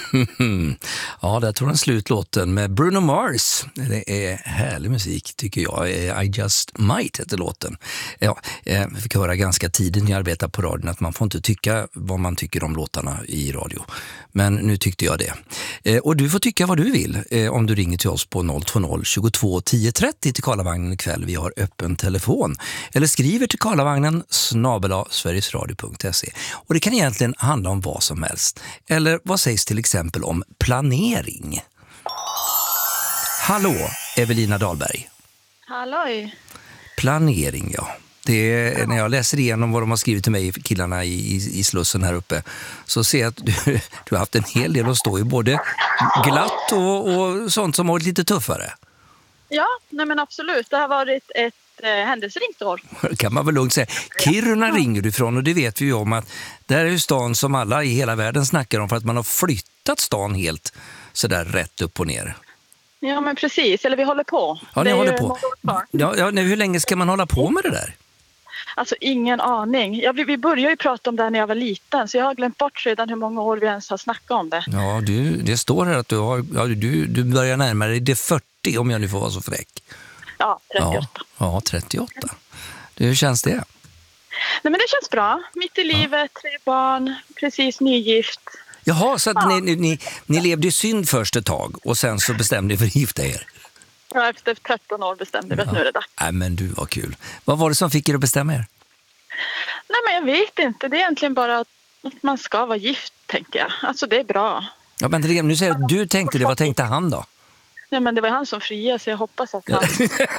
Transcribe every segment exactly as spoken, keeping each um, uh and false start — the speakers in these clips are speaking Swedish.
Ja, där tog den slut låten med Bruno Mars. Det är härlig musik tycker jag. I Just Might heter låten. Ja, jag fick höra ganska tidigt när jag arbetade på radion att man får inte tycka vad man tycker om låtarna i radio. Men nu tyckte jag det. Och du får tycka vad du vill om du ringer till oss på noll två noll tjugotvå tio trettio till Karlavagnen ikväll. Vi har öppen telefon. Eller skriver till karlavagnen snabel-a sverigesradio punkt se. Och det kan egentligen handla om vad som helst. Eller vad sägs till exempel om planering? Hallå, Evelina Dahlberg. Halloj. Planering, ja. Det är, när jag läser igenom vad de har skrivit till mig, killarna i, i, i Slussen här uppe, så ser jag att du, du har haft en hel del att stå i, både glatt och, och sånt som har varit lite tuffare. Ja, nej men absolut. Det har varit ett eh, händelserikt år. Kan man väl lugnt säga. Kiruna ringer du ifrån och det vet vi ju om att där är ju stan som alla i hela världen snackar om för att man har flyttat stan helt sådär rätt upp och ner. Ja, men precis. Eller vi håller på. Ja, ni det håller på. Ja, ja, hur länge ska man hålla på med det där? Alltså ingen aning. Ja, vi, vi började ju prata om det när jag var liten, så jag har glömt bort redan hur många år vi ens har snackat om det. Ja, du, det står här att du, har, ja, du, du börjar närmare dig det fyrtio om jag nu får vara så fräck. Ja, trettioåtta. Ja, ja trettioåtta. Det, hur känns det? Nej, men det känns bra. Mitt i livet, ja. Tre barn, precis nygift. Jaha, så att ja. ni, ni, ni levde i synd först ett tag och sen så bestämde ni för att gifta er. Ja, efter tretton år bestämde vi att ja. nu är det dags. Nej, men du, var kul. Vad var det som fick er att bestämma er? Nej, men jag vet inte. Det är egentligen bara att man ska vara gift, tänker jag. Alltså, det är bra. Ja, men nu säger jag att du tänkte det. Vad tänkte han då? Nej, men det var han som friade, så jag hoppas att han...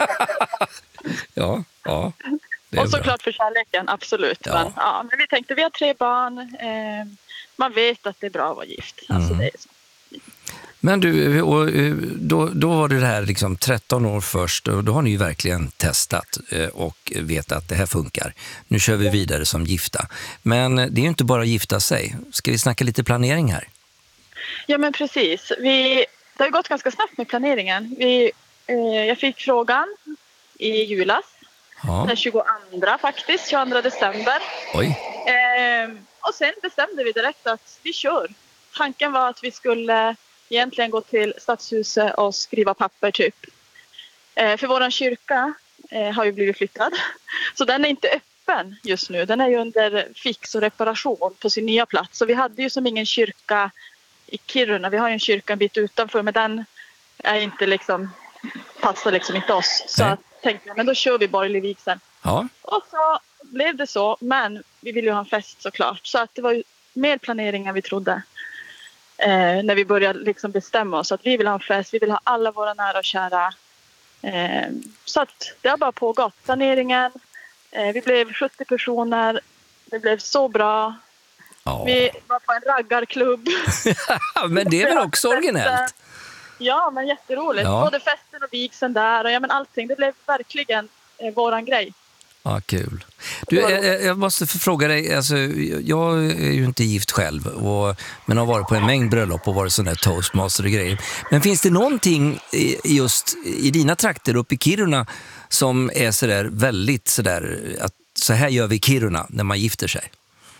ja, ja. Och såklart för kärleken, absolut. Ja. Men, ja, men vi tänkte, vi har tre barn. Eh, man vet att det är bra att vara gift. Alltså, mm. det är så. Men du, och då, då var det här liksom tretton år först och då har ni ju verkligen testat och vet att det här funkar. Nu kör vi vidare som gifta. Men det är ju inte bara att gifta sig. Ska vi snacka lite planering här? Ja, men precis. Vi, det har gått ganska snabbt med planeringen. Vi, eh, jag fick frågan i julas. Ja. Den tjugoandra faktiskt, tjugoandra december. Oj. Eh, och sen bestämde vi direkt att vi kör. Tanken var att vi skulle egentligen gå till stadshuset och skriva papper typ. Eh, för våran kyrka eh, har ju blivit flyttad. Så den är inte öppen just nu. Den är ju under fix och reparation på sin nya plats. Så vi hade ju som ingen kyrka i Kiruna. Vi har ju en kyrka en bit utanför, men den är inte liksom, passar liksom inte oss. Så jag tänkte, men då kör vi borgerlig vigseln. Ja. Och så blev det så, men vi ville ju ha en fest såklart. Så att det var ju mer planering än vi trodde. Eh, när vi började liksom bestämma oss att vi vill ha en fest, vi vill ha alla våra nära och kära. Eh, så att det har bara pågått. Planeringen, eh, vi blev sjuttio personer, det blev så bra. Ja. Vi var på en raggarklubb. Men det är väl också originellt? Ja, men jätteroligt. Ja. Både festen och vigseln där och ja, men allting. Det blev verkligen eh, våran grej. Ja, kul. Du, jag, jag måste fråga dig, alltså, jag är ju inte gift själv och, men har varit på en mängd bröllop och varit sån där toastmaster och grejer. Men finns det någonting just i dina trakter uppe i Kiruna som är sådär väldigt sådär, att så här gör vi i Kiruna när man gifter sig?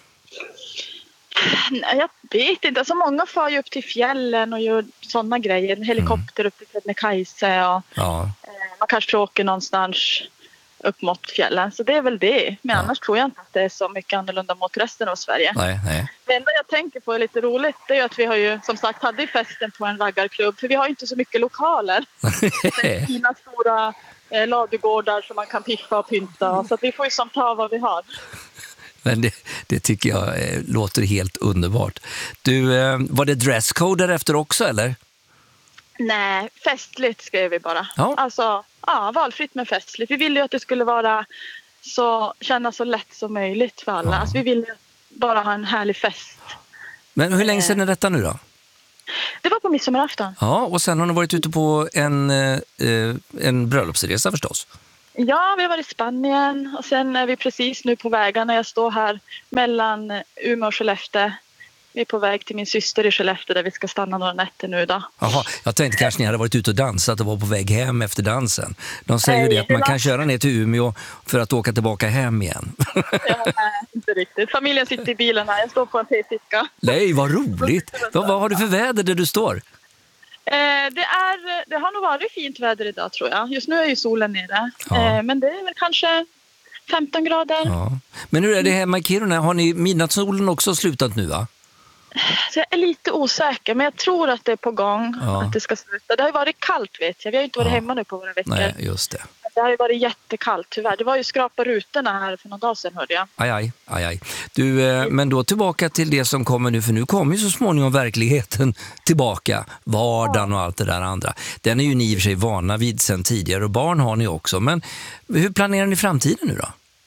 Nej, jag vet inte. Alltså, många far ju upp till fjällen och gör sådana grejer. En helikopter mm. upp till Kebnekaise och ja. eh, man kanske åker någonstans upp mot fjällen. Så det är väl det. Men ja. annars tror jag inte att det är så mycket annorlunda mot resten av Sverige. Nej, nej. Det enda jag tänker på är lite roligt. Det är ju att vi har ju som sagt hade festen på en raggarklubb. För vi har ju inte så mycket lokaler. Fina stora eh, ladugårdar som man kan piffa och pynta. Så att vi får ju som ta vad vi har. Men det, det tycker jag eh, låter helt underbart. Du, eh, var det dresscode därefter också eller? Nej, festligt skrev vi bara. Ja. Alltså, ja, valfritt men festligt. Vi ville ju att det skulle vara så, kännas så lätt som möjligt för alla. Ja. Alltså, vi ville bara ha en härlig fest. Men hur länge sedan är detta nu då? Det var på midsommarafton. Ja, och sen har ni varit ute på en, eh, en bröllopsresa förstås. Ja, vi har varit i Spanien och sen är vi precis nu på vägarna. Jag står här mellan Umeå och Skellefteå Vi är på väg till min syster i Skellefteå där vi ska stanna några nätter nu då. Jaha, jag tänkte kanske ni hade varit ute och dansat och var på väg hem efter dansen. De säger ju det att man kan köra ner till Umeå för att åka tillbaka hem igen. Ja, nej, inte riktigt. Familjen sitter i bilen här, jag står på en p-ficka. Nej, vad roligt! Vad, vad har du för väder där du står? Eh, det, är, det har nog varit fint väder idag tror jag. Just nu är ju solen nere. Ja. Eh, men det är väl kanske femton grader. Ja. Men hur är det hemma i Kiruna? Har ni midnattssolen också slutat nu va? Så jag är lite osäker, men jag tror att det är på gång Ja. att det ska sluta. Det har ju varit kallt vet jag. Vi har ju inte varit Ja. hemma nu på våra veckor. Nej, just det. Det har ju varit jättekallt tyvärr. Det var ju skrapa rutorna här för någon dag sedan hörde jag. Aj, aj, aj, aj. Du, eh, men då tillbaka till det som kommer nu, för nu kommer ju så småningom verkligheten tillbaka, vardagen och allt det där andra. Den är ju ni i och för sig vana vid sedan tidigare och barn har ni också. Men hur planerar ni framtiden nu då?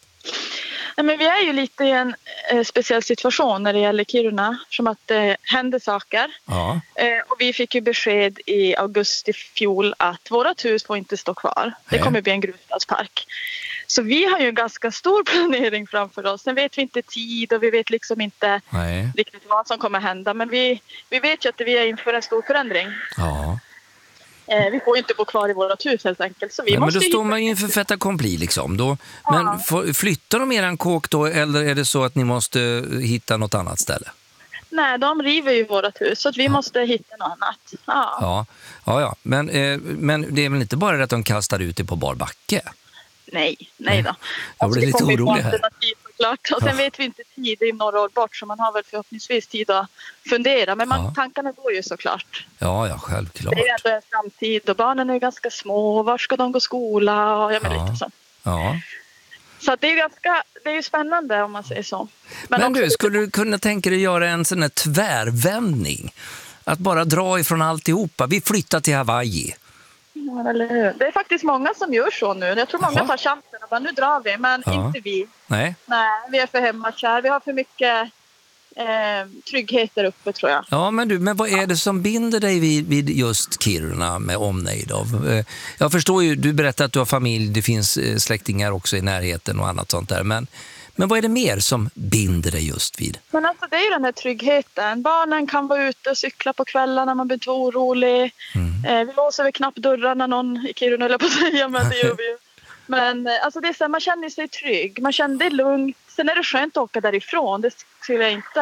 Nej, men vi är ju lite i en eh, speciell situation när det gäller Kiruna, som att det eh, händer saker. Ja, Eh, och vi fick ju besked i augusti fjol att vårat hus får inte stå kvar. Det Nej. kommer bli en grusstadspark. Så vi har ju en ganska stor planering framför oss. Sen vet vi inte tid och vi vet liksom inte nej, riktigt vad som kommer hända. Men vi, vi vet ju att vi är inför en stor förändring. ja. Eh, vi får ju inte bo kvar i vårt hus helt enkelt. Så vi Nej, men måste då ju står hitta- man ju inför fait accompli liksom. Då, Ja. men får, flyttar de eran kåk då eller är det så att ni måste hitta något annat ställe? Nej, de river ju vårt hus så att vi måste hitta något annat. Ja. Ja, ja, ja. Men, eh, men det är väl inte bara det att de kastar ut det på bar backe? Nej, nej då. Jag blir det lite kommer ju orolig här. alternativ såklart. Och sen Ja. vet vi inte tid, det är några år bort så man har väl förhoppningsvis tid att fundera. Men man, Ja. tankarna går ju såklart. Ja, ja, självklart. Det är ändå en framtid och barnen är ju ganska små. Var ska de gå skola? Och jag menar Ja. lite så. Ja. Så att det är ganska, det är ju spännande om man säger så. Men också du, lite- skulle du kunna tänka dig göra en sån här tvärvändning? Att bara dra ifrån alltihopa. Vi flyttar till Hawaii. Ja, eller hur? Det är faktiskt många som gör så nu. Jag tror många Jaha. tar chansen och bara nu drar vi. Men Ja. inte vi. Nej? Nej, vi är för hemmakär. Vi har för mycket eh, trygghet där uppe tror jag. Ja, men du, men vad är det som binder dig vid, vid just Kiruna med omnejd av? Eh, Jag förstår ju, du berättar att du har familj, det finns eh, släktingar också i närheten och annat sånt där. Men, men vad är det mer som binder dig just vid? Men alltså det är ju den här tryggheten. Barnen kan vara ute och cykla på kvällarna när man blir inte orolig. Mm. Eh, vi låser väl knappt dörrarna någon i Kiruna, höll jag på att säga, men det gör vi ju. Men eh, alltså det är så här, man känner sig trygg. Man känner det är lugnt. Sen är det skönt att åka därifrån. Det skulle jag inte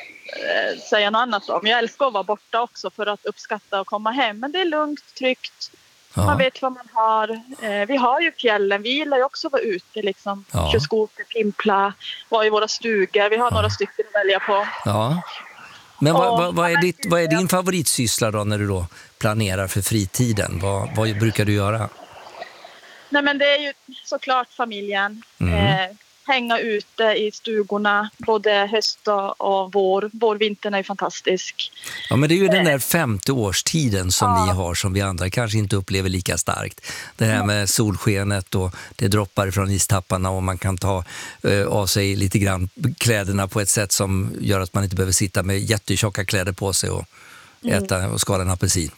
eh, säga något annat om. Jag älskar att vara borta också för att uppskatta och komma hem. Men det är lugnt, tryggt. Ja. Man vet vad man har. Eh, vi har ju fjällen. Vi gillar ju också att vara ute. Liksom. Ja. Köra skoter, pimpla, vara i våra stugor. Vi har några stycken att välja på. Ja. Men vad, Och- vad, vad, är ditt, vad är din favoritsyssla då när du då planerar för fritiden? Vad, vad brukar du göra? Nej, men det är ju såklart familjen. Mm. Eh, hänga ute i stugorna både höst och, och vår. Vårvintern är ju fantastisk. Ja, men det är ju den där femte årstiden som Ja. ni har som vi andra kanske inte upplever lika starkt. Det här med solskenet och det droppar från istapparna och man kan ta eh, av sig lite grann kläderna på ett sätt som gör att man inte behöver sitta med jättetjocka kläder på sig och äta och skala en apelsin.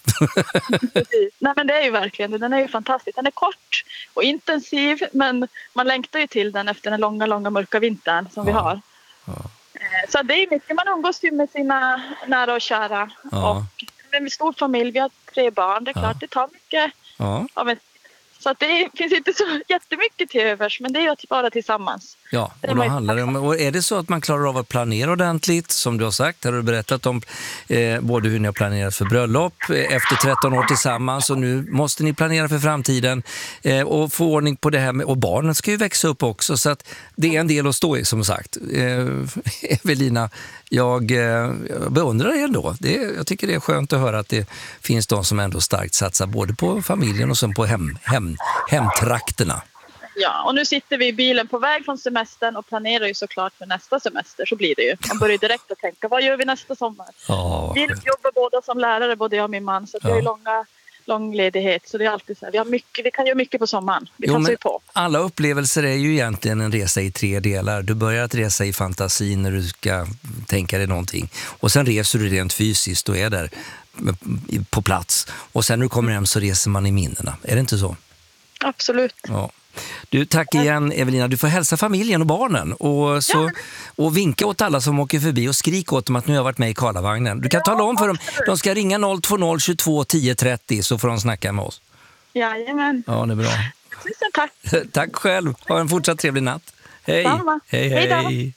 Nej, men det är ju verkligen det. Den är ju fantastisk. Den är kort och intensiv, men man längtar ju till den efter den långa, långa mörka vintern som vi Ja. har. Ja. Eh, Så det är mycket. Man umgås ju med sina nära och kära. Ja. Och med en stor familj. Vi har tre barn. Det är klart, Ja. det tar mycket Ja. av en. Så att det finns inte så jättemycket till övers, men det är ju att vara tillsammans. Ja, Det och då var ju handlar det om, och är det så att man klarar av att planera ordentligt, som du har sagt, har du berättat om eh, både hur ni har planerat för bröllop eh, efter tretton år tillsammans och nu måste ni planera för framtiden eh, och få ordning på det här med, och barnen ska ju växa upp också så att det är en del att stå i som sagt. Eh, Evelina, jag eh, beundrar dig ändå. Det, jag tycker det är skönt att höra att det finns de som ändå starkt satsar både på familjen och sen på hem, hem, hemtrakterna. Ja, och nu sitter vi i bilen på väg från semestern och planerar ju såklart för nästa semester. Så blir det ju. Man börjar direkt att tänka, vad gör vi nästa sommar? Ja, vad Vi skönt. jobbar båda som lärare, både jag och min man. Så att vi Ja. har ju långa, lång ledighet. Så det är alltid så här, vi, har mycket, vi kan göra mycket på sommaren. Vi Jo, passar men ju på. alla upplevelser är ju egentligen en resa i tre delar. Du börjar att resa i fantasin när du ska tänka dig någonting. Och sen reser du rent fysiskt och är där på plats. Och sen när du kommer hem så reser man i minnena. Är det inte så? Absolut. Ja. Du, tack igen Evelina. Du får hälsa familjen och barnen och, så, ja. och vinka åt alla som åker förbi och skrik åt dem att nu har jag varit med i Karlavagnen. Du kan ja, tala om för dem, de ska ringa noll två noll tjugotvå tio trettio så får de snacka med oss. Jajamän. Ja, det är bra. Tusen tack. Tack själv. Ha en fortsatt trevlig natt. Hej. Samma. Hej, hej. hej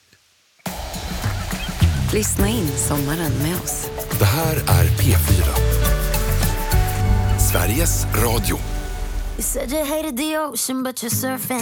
Lyssna in sommaren med oss. Det här är P fyra. Sveriges Radio. You said you hated the ocean but you're surfing.